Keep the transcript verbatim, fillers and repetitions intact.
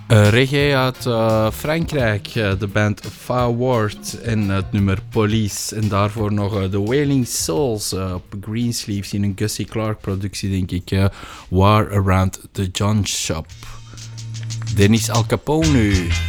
Uh, reggae uit uh, Frankrijk, uh, de band Fireward en het nummer Police. En daarvoor nog uh, The Wailing Souls uh, op Greensleeves in een Gussie Clarke productie, denk ik. Uh, War Around the John Shop. Dennis Al Capone.